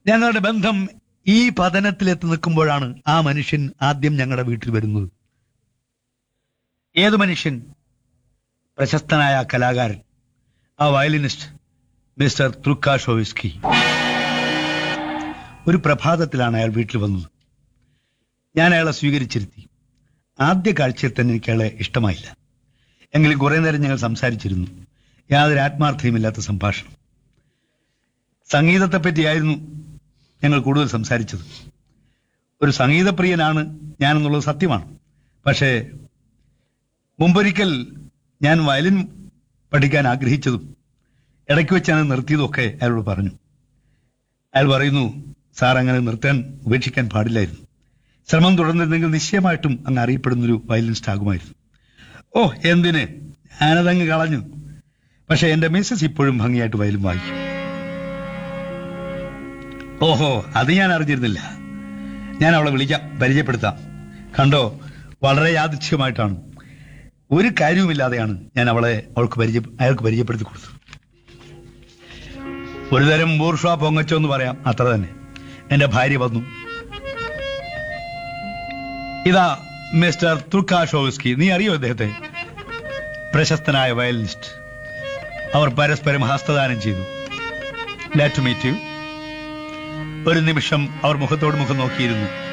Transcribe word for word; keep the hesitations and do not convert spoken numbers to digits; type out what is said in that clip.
ഞങ്ങളുടെ ബന്ധം ഈ പതനത്തിലെത്തി നിൽക്കുമ്പോഴാണ് ആ മനുഷ്യൻ ആദ്യം ഞങ്ങളുടെ വീട്ടിൽ വരുന്നത്. ഏതു മനുഷ്യൻ? പ്രശസ്തനായ കലാകാരൻ, ആ വയലിനിസ്റ്റ് മിസ്റ്റർ ത്രുക്കാഷോവിസ്കി. ഒരു പ്രഭാതത്തിലാണ് അയാൾ വീട്ടിൽ വന്നത്. ഞാൻ അയാളെ സ്വീകരിച്ചിരുത്തി. ആദ്യ കാഴ്ചയിൽ തന്നെ എനിക്ക് അയാളെ ഇഷ്ടമായില്ല. എങ്കിലും കുറെ നേരം ഞങ്ങൾ സംസാരിച്ചിരുന്നു. യാതൊരു ആത്മാർത്ഥതയുമില്ലാത്ത സംഭാഷണം. സംഗീതത്തെപ്പറ്റിയായിരുന്നു ഞങ്ങൾ കൂടുതൽ സംസാരിച്ചത്. ഒരു സംഗീതപ്രിയനാണ് ഞാനെന്നുള്ളത് സത്യമാണ്. പക്ഷേ മുമ്പൊരിക്കൽ ഞാൻ വയലിൻ പഠിക്കാൻ ആഗ്രഹിച്ചതും ഇടയ്ക്ക് വെച്ചാണ് നിർത്തിയതൊക്കെ അയാളോട് പറഞ്ഞു. അയാൾ പറയുന്നു, സാർ അങ്ങനെ നിർത്താൻ ഉപേക്ഷിക്കാൻ പാടില്ലായിരുന്നു. ശ്രമം തുടർന്നിരുന്നെങ്കിൽ നിശ്ചയമായിട്ടും അങ്ങ് അറിയപ്പെടുന്നൊരു വയലിനിസ്റ്റ് ആകുമായിരുന്നു. ഓ എന്തിന്, ഞാനതങ്ങ് കളഞ്ഞു. പക്ഷെ എന്റെ മിസ്സസ് ഇപ്പോഴും ഭംഗിയായിട്ട് വയലിൻ വായിക്കും. ഓഹോ, അത് ഞാൻ അറിഞ്ഞിരുന്നില്ല. ഞാൻ അവളെ വിളിക്കാം, പരിചയപ്പെടുത്താം. കണ്ടോ, വളരെ യാദൃച്ഛികമായിട്ടാണ്, ഒരു കാര്യവുമില്ലാതെയാണ് ഞാൻ അവളെ അവൾക്ക് പരിചയ അയാൾക്ക് പരിചയപ്പെടുത്തി കൊടുത്തത്. ഒരുതരം ബൂർഷ്വാ പൊങ്ങച്ചോ എന്ന് പറയാം, അത്ര തന്നെ. എന്റെ ഭാര്യ വന്നു. ഇതാ മിസ്റ്റർ ത്രുക്കാഷോവ്സ്കി, നീ അറിയോ അദ്ദേഹത്തെ? പ്രശസ്തനായ വയലിനിസ്റ്റ്. അവർ പരസ്പരം ഹസ്തദാനം ചെയ്തു. Glad to meet you. ഒരു നിമിഷം അവർ മുഖത്തോട് മുഖം നോക്കിയിരുന്നു.